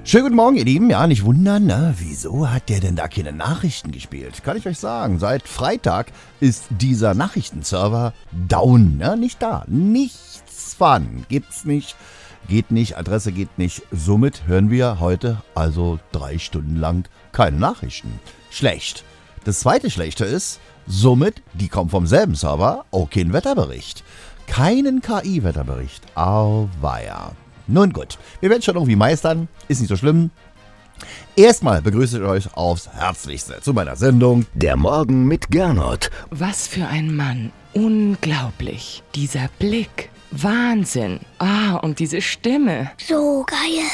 Schönen guten Morgen, ihr Lieben. Ja, nicht wundern, ne? Wieso hat der denn da keine Nachrichten gespielt? Kann ich euch sagen, seit Freitag ist dieser Nachrichtenserver down, ne? Nicht da. Nichts von. Gibt's nicht. Geht nicht, Adresse geht nicht. Somit hören wir heute also 3 Stunden lang keine Nachrichten. Schlecht. Das zweite Schlechte ist, somit, die kommen vom selben Server, auch kein Wetterbericht. Keinen KI-Wetterbericht. Auweia. Nun gut, wir werden es schon irgendwie meistern, ist nicht so schlimm. Erstmal begrüße ich euch aufs Herzlichste zu meiner Sendung Der Morgen mit Gernot. Was für ein Mann. Unglaublich. Dieser Blick. Wahnsinn. Und diese Stimme. So geil.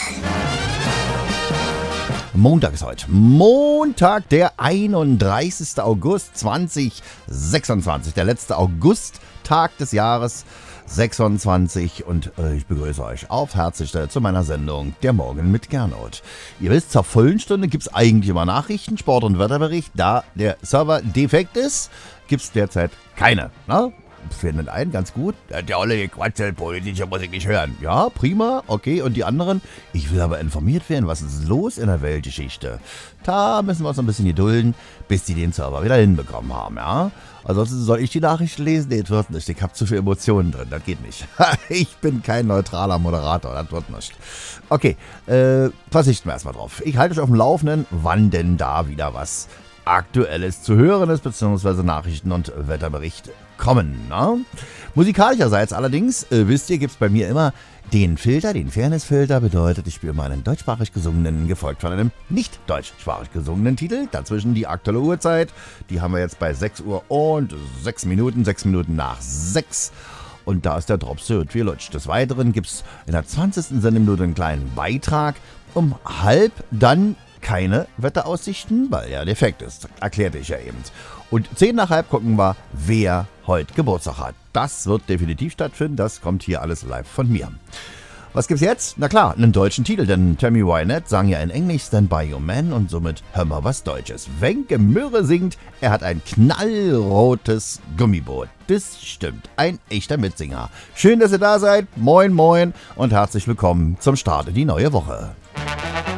Montag ist heute. Montag, der 31. August 2026. Der letzte Augusttag des Jahres 26 und ich begrüße euch auf Herzlichste zu meiner Sendung Der Morgen mit Gernot. Ihr wisst, zur vollen Stunde gibt es eigentlich immer Nachrichten, Sport- und Wetterbericht. Da der Server defekt ist, gibt es derzeit keine. Ne? Findet einen ganz gut. Der olle Quatsch, politische muss ich nicht hören. Ja, prima, okay. Und die anderen? Ich will aber informiert werden, was ist los in der Weltgeschichte. Da müssen wir uns ein bisschen gedulden, bis die den Server wieder hinbekommen haben, ja. Ansonsten soll ich die Nachrichten lesen? Nee, das wird nicht. Ich habe zu viele Emotionen drin, das geht nicht. Ich bin kein neutraler Moderator, das wird nicht. Okay, verzichten wir erstmal drauf. Ich halte euch auf dem Laufenden, wann denn da wieder was Aktuelles zu hören ist, beziehungsweise Nachrichten und Wetterbericht kommen. Ne? Musikalischerseits allerdings, wisst ihr, gibt es bei mir immer den Filter, den Fairness-Filter, bedeutet, ich spiele mal einen deutschsprachig gesungenen, gefolgt von einem nicht deutschsprachig gesungenen Titel. Dazwischen die aktuelle Uhrzeit, die haben wir jetzt bei 6 Uhr und 6 Minuten nach 6. Und da ist der Drops irgendwie lutscht. Des Weiteren gibt es in der 20. Sendeminute einen kleinen Beitrag. Um halb dann keine Wetteraussichten, weil ja defekt ist. Erklärte ich ja eben. Und 10 nach halb gucken wir, wer heute Geburtstag hat. Das wird definitiv stattfinden. Das kommt hier alles live von mir. Was gibt's jetzt? Na klar, einen deutschen Titel, denn Tammy Wynette sang ja in Englisch Stand By Your Man und somit hören wir was Deutsches. Wenke Mürre singt, er hat ein knallrotes Gummiboot. Das stimmt, ein echter Mitsinger. Schön, dass ihr da seid. Moin, moin und herzlich willkommen zum Start in die neue Woche.